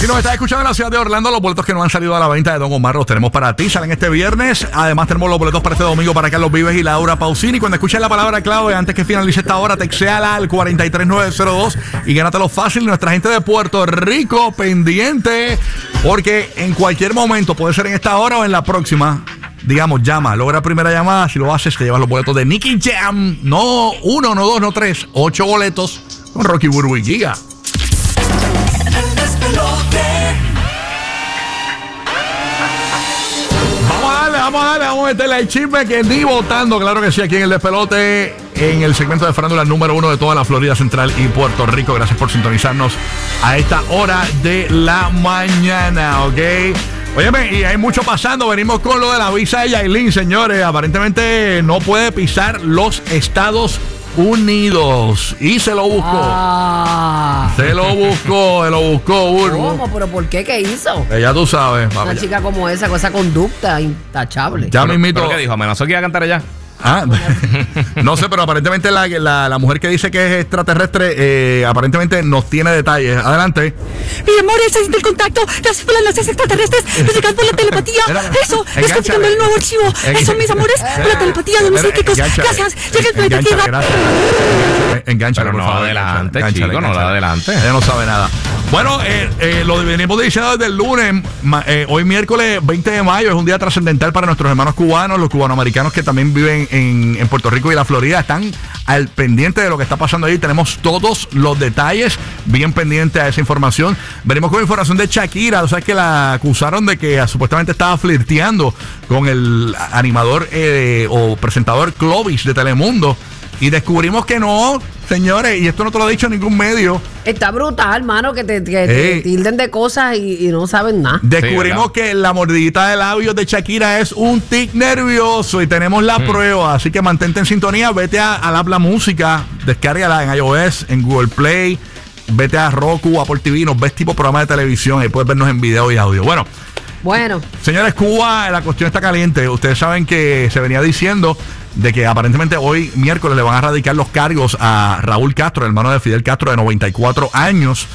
Si nos estás escuchando en la ciudad de Orlando, los boletos que no han salido a la venta de Don Omar los tenemos para ti. Salen este viernes. Además, tenemos los boletos para este domingo para Carlos Vives y Laura Pausini. Cuando escuches la palabra clave, antes que finalice esta hora, textéala al 43902 y gánatelo fácil. Nuestra gente de Puerto Rico, pendiente, porque en cualquier momento, puede ser en esta hora o en la próxima, digamos, llama, logra primera llamada. Si lo haces, te llevas los boletos de Nicky Jam. No 1, no 2, no 3, 8 boletos con Rocky, Burbu y Giga. Vamos a meterle al chisme que ni votando, claro que sí, aquí en el Despelote, en el segmento de farándula número 1 de toda la Florida Central y Puerto Rico. Gracias por sintonizarnos a esta hora de la mañana, ¿ok? Óyeme, y hay mucho pasando. Venimos con lo de la visa de Yailin, señores. Aparentemente no puede pisar los Estados Unidos. Y se lo buscó. Se lo buscó, Burbu. ¿Cómo? ¿Pero por qué? ¿Qué hizo? Ya tú sabes. Una chica como esa, con esa conducta intachable. Ya me invito. ¿Pero qué dijo? ¿Amenazó que iba a cantar allá? Ah, no sé, pero aparentemente la mujer que dice que es extraterrestre, aparentemente nos tiene detalles. Adelante. Mi amor, ese es el contacto. Las naces extraterrestres nos llegan por la telepatía. Eso, está buscando el nuevo archivo. Eso, mis amores, por la telepatía, no sé qué cosas. Gracias, llega el planeta Tierra. Engancha, pero no adelante, chico, no adelante. Ella no sabe nada. Bueno, lo venimos diciendo desde el lunes. Hoy miércoles 20 de mayo es un día trascendental para nuestros hermanos cubanos, los cubanoamericanos que también viven en Puerto Rico y la Florida. Están al pendiente de lo que está pasando ahí. Tenemos todos los detalles bien pendientes a esa información. Venimos con información de Shakira. O sea, que la acusaron de que supuestamente estaba flirteando con el animador o presentador Clovis de Telemundo. Y descubrimos que no, señores, y esto no te lo ha dicho ningún medio. Está brutal, hermano, que te tilden de cosas y no saben nada. Descubrimos que la mordidita de labios de Shakira es un tic nervioso y tenemos la prueba. Así que mantente en sintonía, vete a Habla Música, descárgala en iOS, en Google Play, vete a Roku, Apple TV, nos ves tipo programa de televisión y puedes vernos en video y audio. Bueno, señores, Cuba, la cuestión está caliente. Ustedes saben que se venía diciendo de que aparentemente hoy miércoles le van a radicar los cargos a Raúl Castro, hermano de Fidel Castro, de 94 años,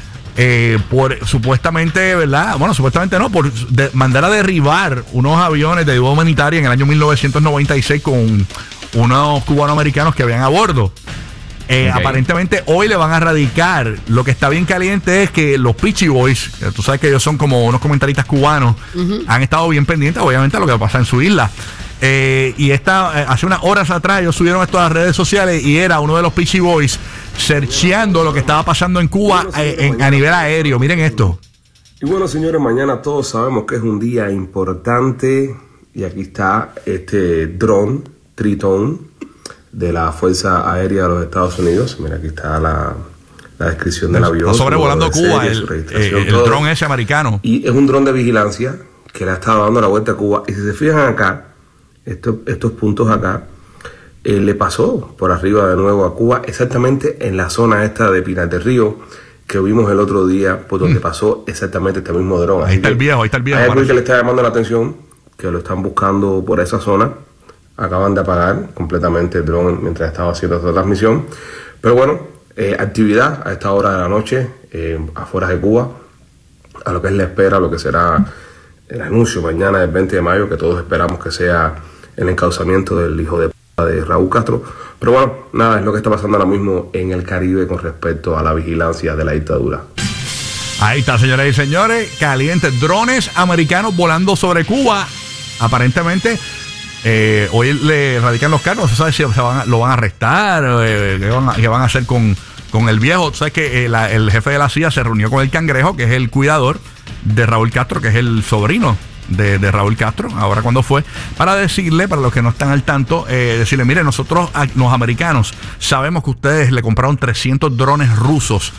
por supuestamente, ¿verdad? Bueno, supuestamente no, por mandar a derribar unos aviones de ayuda humanitaria en el año 1996 con unos cubanoamericanos que habían a bordo. Aparentemente hoy le van a radicar. Lo que está bien caliente es que los Peachy Boys, tú sabes que ellos son como unos comentaristas cubanos, han estado bien pendientes obviamente a lo que pasa en su isla. Y hace unas horas atrás ellos subieron esto a las redes sociales y era uno de los Peachy Boys searcheando lo que estaba pasando en Cuba a nivel aéreo. Miren esto. Y bueno, señores, mañana todos sabemos que es un día importante y aquí está este dron Triton de la Fuerza Aérea de los Estados Unidos. Mira, aquí está la descripción del avión. Está sobrevolando Cuba, el dron ese americano. Y es un dron de vigilancia que le ha estado dando la vuelta a Cuba. Y si se fijan acá, estos puntos acá, le pasó por arriba de nuevo a Cuba, exactamente en la zona esta de Pinar del Río, que vimos el otro día, por donde pasó exactamente este mismo dron. Ahí está el viejo. Hay algo que le está llamando la atención, que lo están buscando por esa zona. Acaban de apagar completamente el dron mientras estaba haciendo esta transmisión. Pero bueno, actividad a esta hora de la noche, afuera de Cuba, a lo que es la espera, lo que será el anuncio mañana del 20 de mayo, que todos esperamos que sea el encauzamiento del hijo de Raúl Castro. Pero bueno, nada, es lo que está pasando ahora mismo en el Caribe con respecto a la vigilancia de la dictadura. Ahí está, señoras y señores, calientes. Drones americanos volando sobre Cuba. Aparentemente, hoy le radican los cargos. No se sabe si lo van a arrestar, qué van a hacer con el viejo. Tú sabes que el jefe de la CIA se reunió con el Cangrejo, que es el cuidador de Raúl Castro, que es el sobrino de Raúl Castro, ahora cuando fue, para decirle, para los que no están al tanto, decirle, mire, nosotros, los americanos, sabemos que ustedes le compraron 300 drones rusos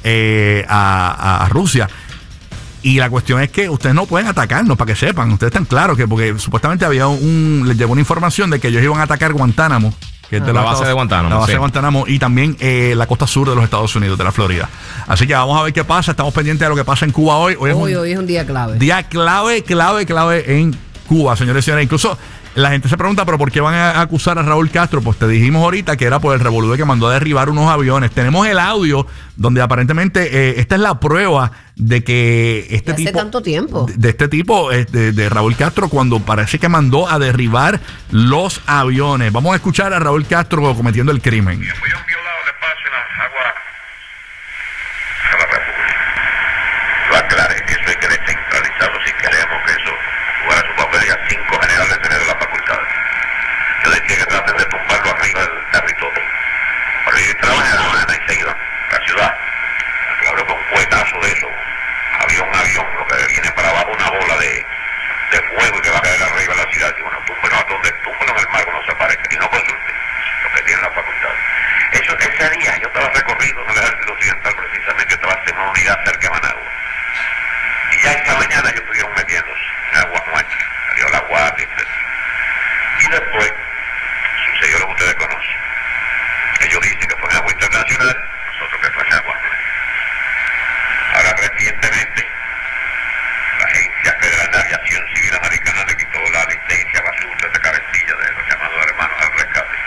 a Rusia. Y la cuestión es que ustedes no pueden atacarnos, para que sepan. Ustedes están claros que, porque supuestamente les llegó una información de que ellos iban a atacar Guantánamo, que es de la base de Guantánamo. La base de Guantánamo y también la costa sur de los Estados Unidos, de la Florida. Así que vamos a ver qué pasa. Estamos pendientes de lo que pasa en Cuba hoy. Hoy es un día clave. Día clave en Cuba, señores y señores. Incluso La gente se pregunta, ¿pero por qué van a acusar a Raúl Castro? Pues te dijimos ahorita que era por el revolú que mandó a derribar unos aviones. Tenemos el audio donde aparentemente esta es la prueba de que este tipo... Hace tanto tiempo. De este tipo, de Raúl Castro, cuando parece que mandó a derribar los aviones. Vamos a escuchar a Raúl Castro cometiendo el crimen. Fui un violado de paz en las aguas de la República. Lo aclaré, que eso hay que descentralizarlo si queremos que eso fuera su papel y a 5 generales tener la facultad. Yo decía que traten de tumbarlo arriba del territorio. Pero ellos trabajan en la mañana y se iban a la ciudad. Claro, con un cuetazo de eso. Avión, lo que viene para abajo una bola de fuego y que va a caer arriba de la ciudad. Y bueno, túmbelo a donde túmbelo en el mar cuando se aparezca. Y no consulte lo que tiene la facultad. Ese día yo estaba recorrido en el ejército occidental, precisamente estaba en una unidad cerca de Managua. Y ya esta mañana yo estuvieron metiéndose en aguas muertas. Salió la guardia, etc. Y después sucedió lo que ustedes conocen. Ellos dicen que fue en agua internacional, nosotros que fue en agua muertas. Ahora recientemente la Agencia Federal de Aviación Civil Americana le quitó la licencia basura de cabecilla de los llamados hermanos al rescate.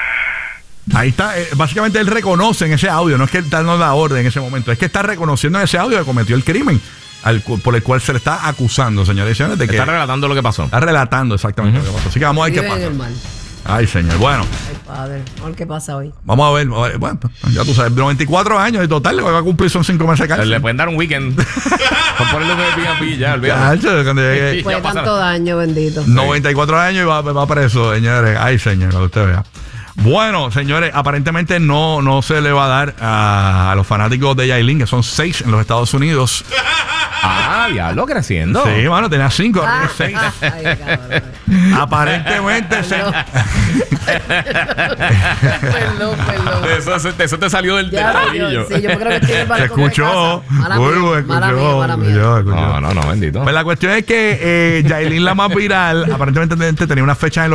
Ahí está, básicamente él reconoce en ese audio, no es que él está dando la orden en ese momento, es que está reconociendo en ese audio que cometió el crimen por el cual se le está acusando, señores y señores. De que está relatando lo que pasó. Está relatando exactamente lo que pasó. Así que vamos a ver qué pasa. Ay, señor, bueno. Ay, padre, a ver qué pasa hoy. Vamos a ver, bueno, ya tú sabes, 94 años y total, lo que va a cumplir son 5 meses de cárcel. Le pueden dar un weekend. Por ponerlo de P&P, ya, olvídate. Fue tanto daño, bendito. 94 años y va preso, señores. Ay, señor, para que usted vea. Bueno, señores, aparentemente no se le va a dar a los fanáticos de Yailin, que son 6 en los Estados Unidos. Diablo, creciendo. Sí, mano, tenía 5, ahora 6. Aparentemente Perdón. Eso te salió del rabillo. Sí, yo creo que estoy en el balcón. Se escuchó. Mala mía. No, bendito. Pues la cuestión es que Yailin, la más viral, aparentemente tenía unas fechas en los